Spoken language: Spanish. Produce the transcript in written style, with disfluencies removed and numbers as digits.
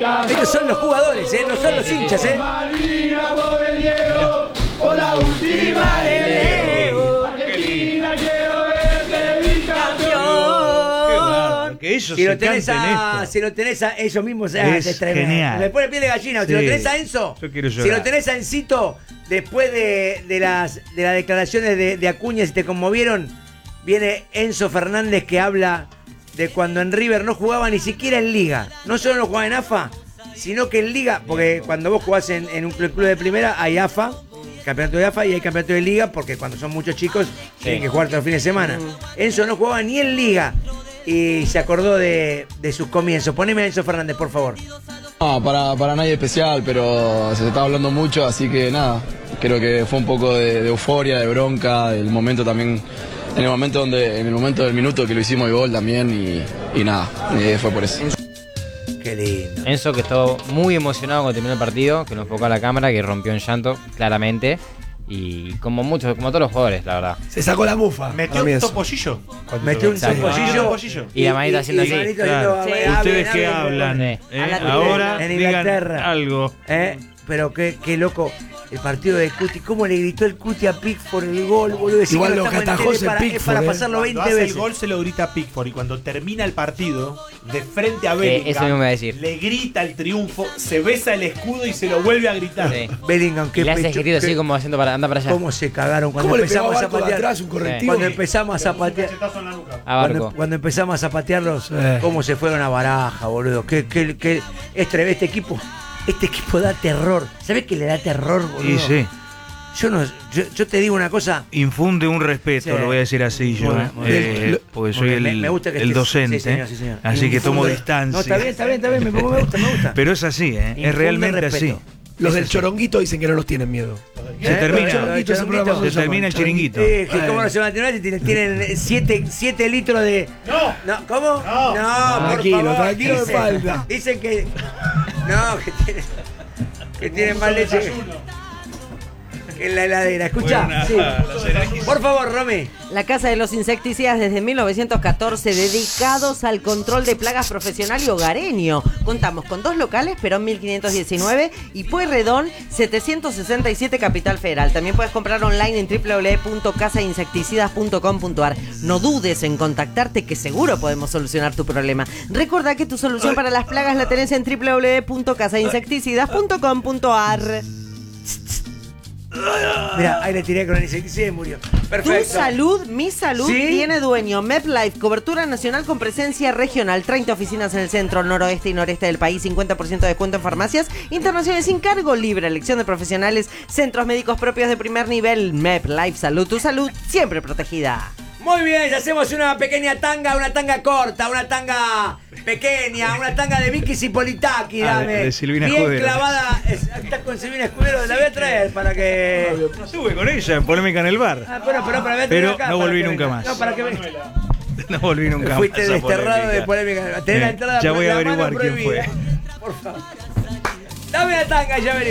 Estos son los jugadores, no son los hinchas, Por la última Argentina, quiero verte bicampeón. Que ellos si se lo tenés canten a, esto. si lo tenés a ellos mismos, Es genial. me pone piel de gallina. Sí. Si lo tenés a Enzo, Yo quiero llorar. si lo tenés a Encito, después de las declaraciones de Acuña, si te conmovieron, viene Enzo Fernández que habla de cuando en River no jugaba ni siquiera en Liga. No solo no jugaba en AFA, sino que en Liga, porque cuando vos jugás en un club de primera, hay AFA, campeonato de AFA, y hay campeonato de Liga, porque cuando son muchos chicos tienen que jugar todos los fines de semana. Enzo no jugaba ni en Liga y se acordó de sus comienzos. Poneme a Enzo Fernández, por favor. No, para nadie especial, pero se estaba hablando mucho, así que nada, creo que fue un poco de euforia, de bronca, del momento también, en el momento del minuto que lo hicimos el gol también y nada, fue por eso. Qué lindo. Enzo, que estuvo muy emocionado cuando terminó el partido, que lo enfocó a la cámara, que rompió en llanto, claramente. Y como todos los jugadores, la verdad. Se sacó la mufa. Metió un topollillo. Metió un topollillo. Y la manita haciendo así. Claro. Sí. Ustedes que hablan, ahora en digan Inglaterra. algo. Pero qué loco el partido de Cuti. ¿Cómo le gritó el Cuti a Pickford el gol, boludo? Igual lo que atajó ese es Pickford, para pasarlo 20 Cuando hace veces. el gol se lo grita a Pickford y cuando termina el partido, de frente a eso Bellingham, mismo iba a decir. le grita el triunfo, se besa el escudo y se lo vuelve a gritar. Sí. Bellingham, qué Y le hace pecho, gestido así qué- como haciendo para andar para allá. ¿Cómo se cagaron cuando ¿Cómo le pegó empezamos a a Barco de patear? atrás un correctivo? Cuando empezamos a zapatear. A Barco. Cuando empezamos a zapatearlos, cómo se fueron a Baraja, boludo. Este equipo da terror. ¿Sabés qué le da terror, boludo? Y sí, Yo te digo una cosa. infunde un respeto, Sí. lo voy a decir así yo, Bueno, porque soy me gusta que el estés- docente, sí, señor, sí, señor. así que tomo Infunde- distancia. No, está bien, me gusta. Pero es así, Infunde es realmente respeto. así. Los del choronguito dicen que no los tienen miedo. Se termina, Choronguito, ese programa se se llama, termina el chiringuito. ¿Cómo no se van a tener? Tienen 7 litros de. No, ¿cómo? No, Tranquilo, por favor. tranquilo, de falta. Dicen que. No, que tienen más leche que en la heladera. Escucha, Bueno, sí. las alergias. Por favor, Romy. La Casa de los Insecticidas desde 1914, dedicados al control de plagas profesional y hogareño. Contamos con 2 locales, Perón 1519 y Pueyrredón 767 Capital Federal. También puedes comprar online en www.casainsecticidas.com.ar. No dudes en contactarte, que seguro podemos solucionar tu problema. Recordá que tu solución para las plagas la tenés en www.casainsecticidas.com.ar. Mira, ahí le tiré con el insecticida y murió. Perfecto. Tu salud, mi salud, ¿Sí? tiene dueño. MedLife, cobertura nacional con presencia regional. 30 oficinas en el centro, noroeste y noreste del país. 50% de descuento en farmacias internacionales sin cargo. Libre elección de profesionales. Centros médicos propios de primer nivel. MedLife, salud, tu salud, siempre protegida. Muy bien, hacemos una pequeña tanga, una tanga corta, una tanga pequeña, una tanga de Vicky Cipolitaki, dame. De Silvina bien Escudero. clavada. Estás con Silvina Escudero, la voy a traer para que. No estuve con ella en polémica en el bar. Pero la voy a traer Pero acá no para volví que nunca venga. más. No, para que venga. No volví nunca más. Fuiste a esa desterrado de polémica. polémica. Tenés la entrada Ya voy a la mano averiguar quién fue. prohibida. Por favor. Dame la tanga, ya veré.